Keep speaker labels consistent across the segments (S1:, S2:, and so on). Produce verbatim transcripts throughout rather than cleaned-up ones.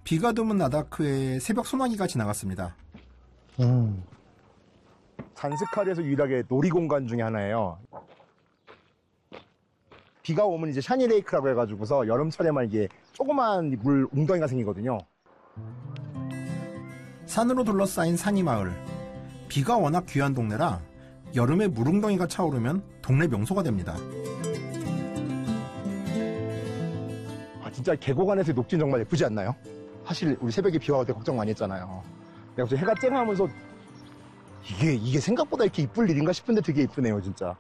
S1: 비가 드문 라다크에 새벽 소나기가 지나갔습니다.
S2: 음. 잔스카르에서 유일하게 놀이공간 중에 하나예요. 비가 오면 이제 샤니레이크라고 해가지고서 여름철에만 이게 조그만 물 웅덩이가 생기거든요.
S1: 산으로 둘러싸인 산이 마을. 비가 워낙 귀한 동네라 여름에 물웅덩이가 차오르면 동네 명소가 됩니다.
S2: 아, 진짜 계곡 안에서의 녹진 정말 예쁘지 않나요? 사실 우리 새벽에 비가 올 때 걱정 많이 했잖아요. 내가 무슨 해가 쨍하면서 이게 이게 생각보다 이렇게 이쁠 일인가 싶은데 되게 이쁘네요, 진짜.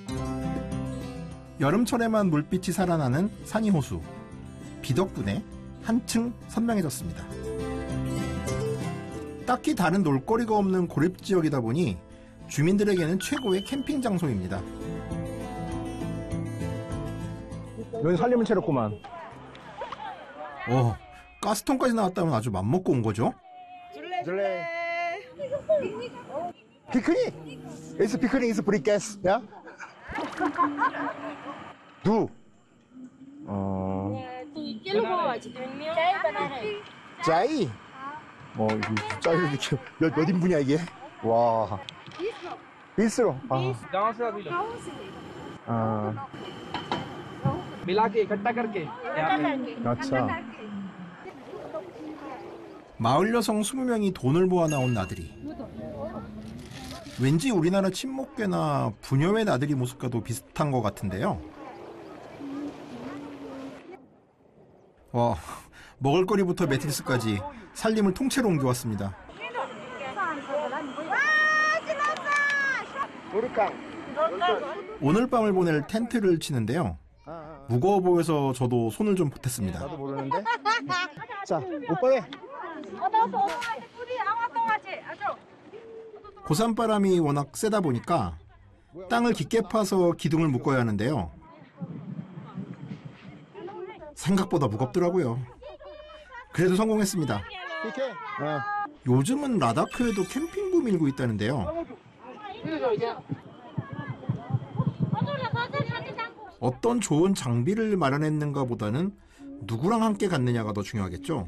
S1: 여름철에만 물빛이 살아나는 산이호수. 비 덕분에 한층 선명해졌습니다. 딱히 다른 놀거리가 없는 고립지역이다 보니 주민들에게는 최고의 캠핑 장소입니다.
S2: 여기 살림은 채롭구만.
S1: 어, 가스통까지 나왔다면 아주 맘먹고 온 거죠?
S2: 줄래. 피크닉! It's picnic, it's briquettes, yeah? 두. 어. 짜이. 어, 이거 짜이를 이렇게 몇, 몇 인분이야 이게? 와. बीस
S3: गांव से अभी लो
S2: 아,
S3: मिला के इकट्ठा करके
S2: अच्छा.
S1: 마을 여성 이십 명이 돈을 모아 나온 나들이. 왠지 우리나라 친목괴나 부녀의 나들이 모습과도 비슷한 것 같은데요. 와, 먹을거리부터 매트리스까지 살림을 통째로 옮겨왔습니다. 오늘 밤을 보낼 텐트를 치는데요. 무거워 보여서 저도 손을 좀 보탰습니다.
S2: 나도 모르는데. 자, 오빠 해.
S1: 고산바람이 워낙 세다 보니까 땅을 깊게 파서 기둥을 묶어야 하는데요. 생각보다 무겁더라고요. 그래도 성공했습니다.
S2: 어.
S1: 요즘은 라다크에도 캠핑 붐이 일고 있다는데요. 어떤 좋은 장비를 마련했는가 보다는 누구랑 함께 갔느냐가 더 중요하겠죠.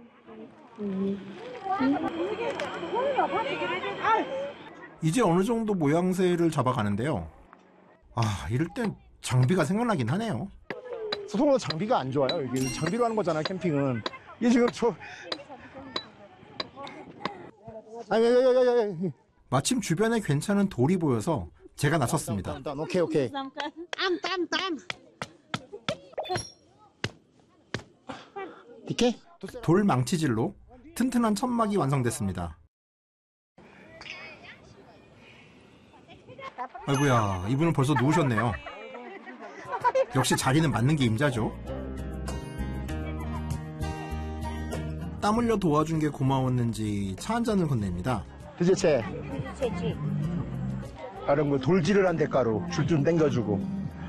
S1: 이제 어느 정도 모양새를 잡아가는데요. 아, 이럴 땐 장비가 생각나긴 하네요.
S2: 소통으로 장비가 안 좋아요. 이게 장비로 하는 거잖아, 캠핑은. 이게 지금 저. 아니, 아니, 아니, 아니, 아니.
S1: 마침 주변에 괜찮은 돌이 보여서 제가 나섰습니다.
S2: 일단, 오케이, 오케이. 디케?
S1: 돌 망치질로 튼튼한 천막이 완성됐습니다. 아이고야, 이분은 벌써 누우셨네요. 역시 자리는 맞는 게 임자죠. 땀 흘려 도와준 게 고마웠는지 차 한 잔을 건넵니다.
S2: 드제채. 다른 거 돌질을 한 대가로 줄 좀 땡겨주고.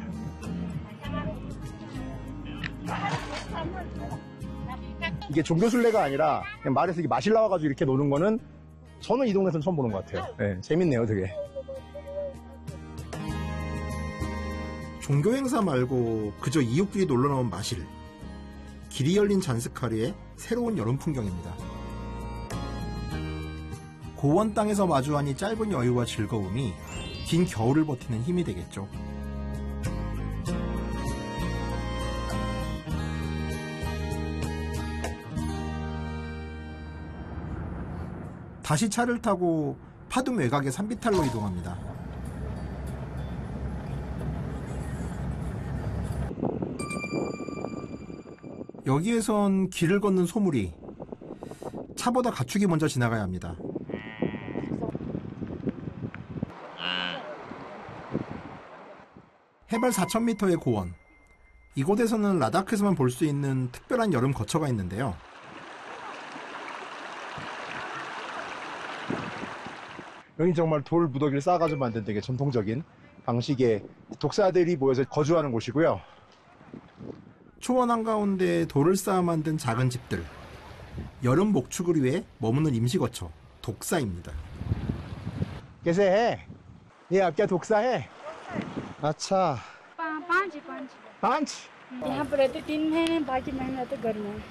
S2: 이게 종교순례가 아니라 그냥 말에서 이게 마실 나와가지고 이렇게 노는 거는 저는 이 동네에서는 처음 보는 것 같아요. 네, 재밌네요, 되게.
S1: 종교 행사 말고 그저 이웃끼리 놀러 나온 마실. 길이 열린 잔스카르의 새로운 여름 풍경입니다. 고원 땅에서 마주하니 짧은 여유와 즐거움이 긴 겨울을 버티는 힘이 되겠죠. 다시 차를 타고 파둠 외곽의 산비탈로 이동합니다. 여기에선 길을 걷는 소물이 차보다 가축이 먼저 지나가야 합니다. 해발 사천 미터의 고원. 이곳에서는 라다크에서만 볼 수 있는 특별한 여름 거처가 있는데요.
S2: 여기 정말 돌 무더기를 쌓아가지고 만든 되게 전통적인 방식의 독사들이 모여서 거주하는 곳이고요.
S1: 초원 한가운데 돌을 쌓아 만든 작은 집들. 여름 목축을 위해 머무는 임시거처, 독사입니다.
S2: कैसे है? ये आप क्या 독사 है? अच्छा
S4: पाँच ही पाँच
S2: पांच
S4: यहाँ पर रहते तीन महीने बाकी महीने रहते घर में